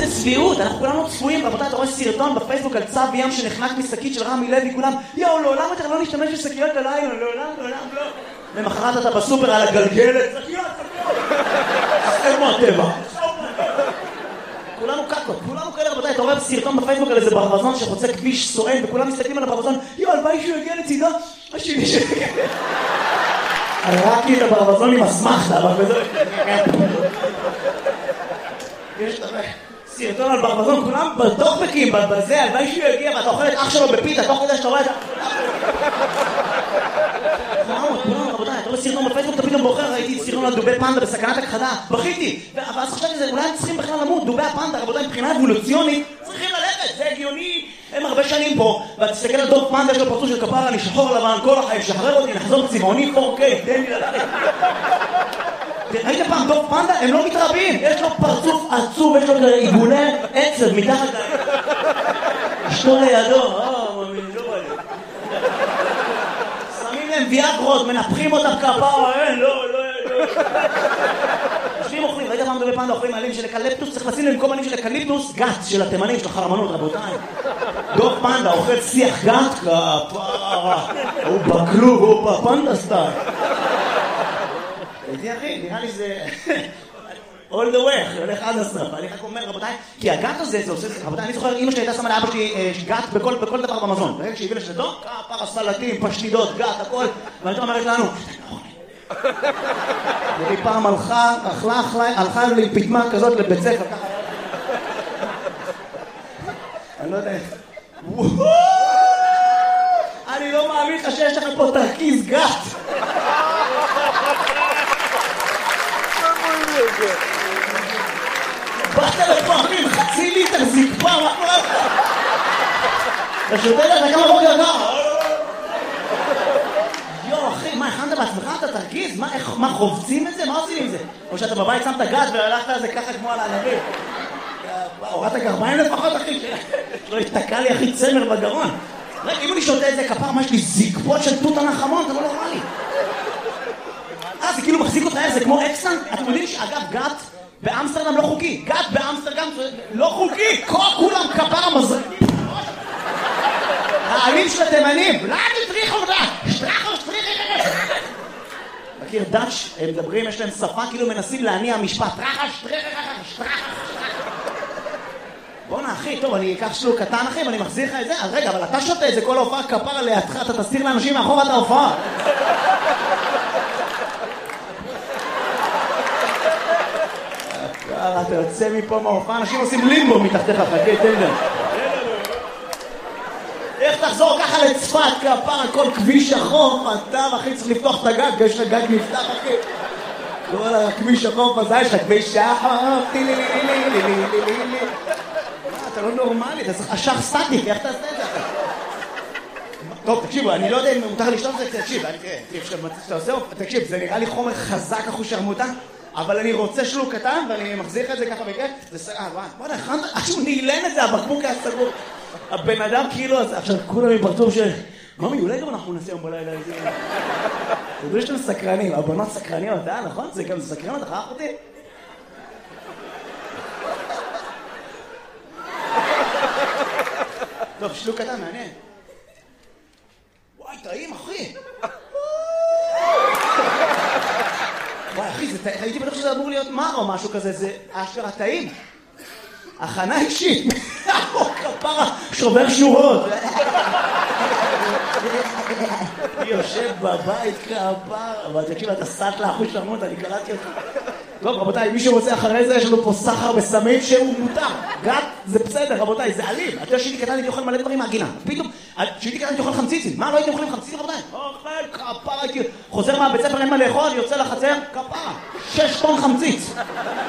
צביעות, אנחנו כולנו צפויים, רבותיי, אתה רואה סרטון בפייסבוק על צב ים שנחנק משקית של רמי לוי, כולם, יאו, לעולם יותר לא נשתמש בשקיות הלילה, לעולם לא. למחרת אתה בסופר על הגלגלת, שקיות. איפה הטבע? כולנו קקות, כולנו כאלה, רבותיי, אתה רואה סרטון בפייסבוק על איזה ברווזון שחוצה כביש סואן, וכולם מסתכלים על הברווזון, יאו, הלוואי שהוא יגיע לצידו, השני שיגיע. ראיתי את הברווזון עם הסמכתה, אבל בזה... יש סרטון על ברווזון, כולם בטוקבקים, בזה, הלוואי שהוא יגיע, ואתה אוכל את אח שלו בפיתה, תוך כדי שאתה רואה את זה. כולם, רבותיי, אתה רואה סרטון בפייסבוק, אתה פתאום בוחר, ראיתי סרטון על דובי פנדה בסכנת הכחדה, בכיתי, ואז חשבתי, אולי הם צריכים בכלל למות, דובי הפנדה, רבותיי, מבחינה אבולוציונית, צריכים ללכת, זה הגיוני, הם הרבה שנים פה, ואתה תסתכל על דוב פנדה, יש לו פרצוף של כפרה, אני שחור לבן, כל החיים, שחרר אותי, נחזור צבעוני 4K, תן לי ללכת. ראית פעם דוב פנדה? הם לא מתרבים, יש לו פרצוף עצוב, יש לו עיגולי עצב מתחת אשתו לידו, שמים להם ויאגרות, מנפחים אותם כפרה, לא. יושבים אוכלים, ראית פעם דובי פנדה אוכלים עלים של אקליפטוס, צריך לשים למקום עלים של אקליפטוס, גת של התימנים, של החרמנות, רבותיי. דוב פנדה אוכל שיח גת, כפרה, הוא בכלוב, הוא בפנדה סטייל. הייתי אחי, נראה לי זה... all the way, הולך עד הסוף. אני רק אומר, רבותיי, כי הגת הזה, זה עושה... רבותיי, אני זוכר, אמא שלי הייתה שמה לאבא שלי גת בכל דבר במזון. ברגע שהביא לשתו, כפרה, סלטים, פשטידות, גת, הכל. ואני אומרת לנו, היא פעם הלכה לי פתמה כזאת לבית ספר, ככה. אני לא יודע... אני לא מאמין לך שיש לך פה תרכיז גת. באת לפה, אחי, חצי ליטר זקפה, מה קורה לך? אתה שותה לך כמה בוקר גר? יו, אחי, מה, הכנת בעצמך? אתה תרגיז? מה, חובצים את זה? מה עושים עם זה? או שאתה בבית שמת גת והלכת על זה ככה כמו על הענבים? הורדת גרביים לפחות, אחי? לא התתקע לי, אחי, צמר בגרון. אם אני שותה את זה כפר, מה יש לי זקפות של תות הנחמון? אתה לא נורמלי. זה כאילו מחזיק אותך, זה כמו אקסן. אתם יודעים שאגב, גת באמסטרדם לא חוקי. גת באמסטרדם לא חוקי. כולם כפר המזרקים. העלים של התימנים. לא תטריחו אותה. שטרחו. מכיר דאץ', הם מדברים, יש להם שפה, כאילו מנסים להניע משפט. שטרחה. בוא'נה אחי, טוב, אני אקח שלוק קטן אחי, ואני מחזיר לך את זה. אז רגע, אבל אתה שותה את זה, כל ההופעה כפר לידך, אתה תסתיר לאנשים מאחור את ההופעה. אתה יוצא מפה מההופעה, אנשים עושים לימבו מתחתיך, חכה, תן להם. איך תחזור ככה לצפת, כפר, כל כביש החוף, אתה אחי צריך לפתוח את הגג, יש לך גג נפתח אחי. כל הכביש החוף הזה, יש לך כביש החוף, אתה לא נורמלי, אתה צריך אשך סטטיק, איך תעשה את זה? טוב, תקשיבו, אני לא יודע אם מותר לשתות את זה, תקשיב, זה נראה לי חומר חזק אחו שרמוטה, אבל אני רוצה שלוק קטן, ואני מחזיק את זה ככה בכיף, זה סגר, בוא'נה, עכשיו נעלן את זה, הבקבוק היה סגור. הבן אדם כאילו, עכשיו כולם עם פרצוף של... ממי, אולי גם אנחנו נעשה יום בלילה איזה... אתה יודע שאתם סקרנים, הבנות סקרניות, נכון? זה גם סקרן אותך, אחותי? טוב, שלוק קטן, מעניין. וואי, טעים, אחי. וואי, אחי, הייתי בטוח שזה אמור להיות מר או משהו כזה, זה אשכרה טעים. הכנה אישית. כפרה, שובר שורות. אני יושב בבית כפרה, אבל תקשיב, אתה סט לאחוז שרמות, אני קראתי אותך. טוב, רבותיי, מי שרוצה אחרי זה, יש לנו פה סחר בסמים שהוא מותר. גת, זה בסדר, רבותיי, זה אלים. אתה יודע שהייתי קטן, הייתי אוכל מלא דברים מהגינה. פתאום, שהייתי קטן, הייתי אוכל חמציצים. מה, לא הייתי אוכלים חמציצים, רבותיי? אוכל, כפרה, הייתי... חוזר מהבית ספר, אין מה לאכול, יוצא לחצר, כפרה. 6 טון חמציץ.